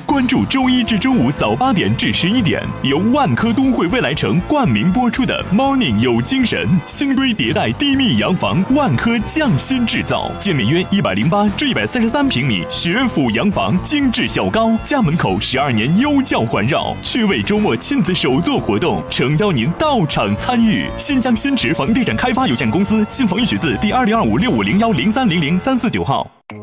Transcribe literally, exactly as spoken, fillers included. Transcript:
关注周一至周五早八点至十一点，由万科都会未来城冠名播出的 Morning 有精神，新规迭代低密洋房，万科匠心制造，建面约一百零八至一百三十三平米，学府洋房，精致小高，家门口十二年优教环绕，趣味周末亲子手作活动，诚邀您到场参与。新疆新驰房地产开发有限公司新房预取自第二零二五六五零幺零三零零三四九号。